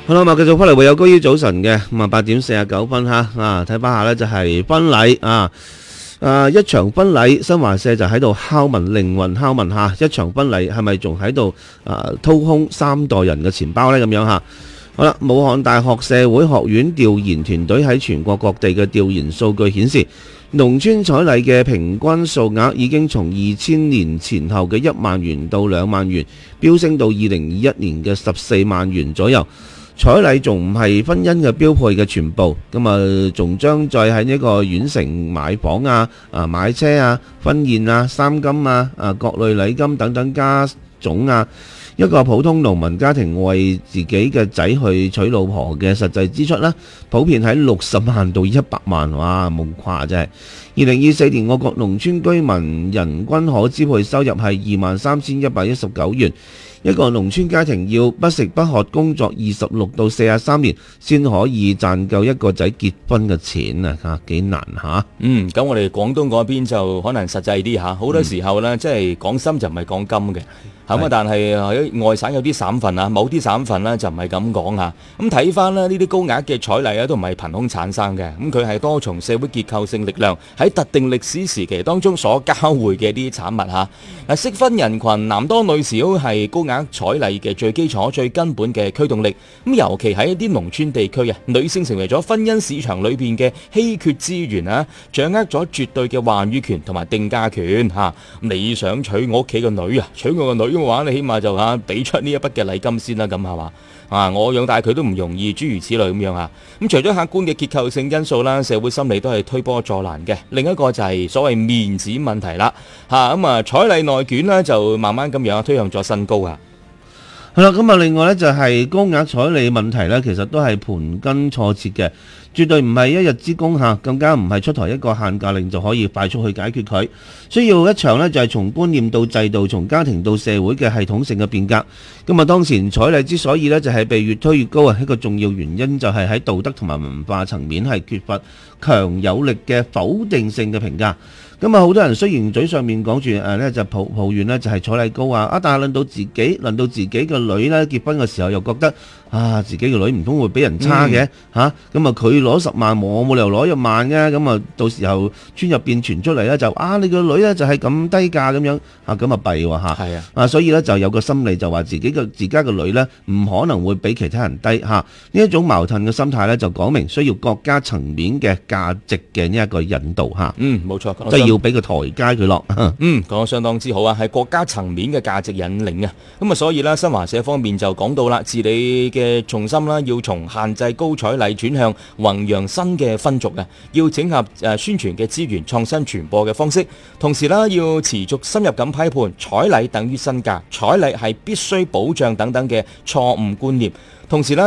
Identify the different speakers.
Speaker 1: 好啦，繼續翻嚟會有高於早晨嘅咁啊8:49吓睇翻下呢就係婚禮一場婚禮，新華社就喺度拷問靈魂拷問下，一場婚禮係咪仲喺度掏空3代人嘅錢包呢？咁樣吓。好啦，武漢大學社會學院調研團隊喺全國各地嘅調研數據顯示，農村彩禮嘅平均數額已經從2000年前後嘅1萬元到2萬元，飆升到2021年嘅14萬元左右。彩禮仲唔係婚姻嘅標配嘅全部，咁啊仲將再喺呢個縣城買房買車婚宴三金各類禮金等等加總一個普通農民家庭為自己嘅仔去娶老婆嘅實際支出呢，普遍喺60萬到100萬，哇，冇誇真係。2024年我國農村居民人均可支配收入係23,119元，一個農村家庭要不食不喝工作26到43年先可以賺夠一個仔結婚嘅錢啊，幾難吓。
Speaker 2: 咁我哋廣東嗰邊就可能實際啲吓，好多時候呢，即係講心就唔係講金嘅。但係喺外省有啲省份某啲省份呢就唔係咁講吓。咁睇翻呢啲高額嘅彩禮都唔係憑空產生嘅，咁佢係多重社會結構性力量喺特定歷史時期當中所交匯嘅啲產物吓。適婚人群男多女少係高額彩禮嘅最基礎、最根本嘅驅動力。咁尤其喺一啲農村地區女性成為咗婚姻市場裏邊嘅稀缺資源掌握咗絕對嘅話語權同埋定價權吓。你想娶我屋企個女娶我個女嘅話，你起碼就俾出呢一筆嘅禮金先啦，咁係嘛？我養大佢都唔容易，諸如此類咁樣咁除咗客觀嘅結構性因素啦，社會心理都係推波助瀾嘅。另一個就係所謂面子問題啦。彩禮內卷呢就慢慢咁樣推向咗新高
Speaker 1: 係啦，咁另外呢，就係高額彩禮問題呢，其實都係盤根錯節嘅，絕對唔係一日之功更加唔係出台一個限價令就可以快速去解決佢，需要一場呢，就係從觀念到制度，從家庭到社會嘅系統性嘅變革。咁當前彩禮之所以呢，就係被越推越高一個重要原因就係喺道德同埋文化層面係缺乏強有力嘅否定性嘅評價。好多人雖然嘴上面講住就抱怨呢就係彩禮高但係輪到自己嘅女呢結婚嘅時候又覺得自己嘅女唔通會俾人差嘅佢攞10萬，我冇理由攞1萬嘅，到時候村入邊傳出嚟呢就你個女呢就係咁低價咁樣咁弊喎所以呢就有個心理就話自家嘅女呢唔可能會比其他人低呢一種矛盾嘅心態呢就講明需要國家層面嘅價值嘅呢一個引導
Speaker 2: 冇錯，
Speaker 1: 即係要俾個台階佢落。
Speaker 2: 講得相當之好係國家層面嘅價值引領咁所以呢，新華社方面就講到啦，治理嘅重心啦，要從限制高彩禮轉向弘揚新嘅風俗要整合宣傳嘅資源，創新傳播嘅方式，同時啦，要持續深入咁批判彩禮等於身價，彩禮係必須保障等等嘅錯誤觀念，同時呢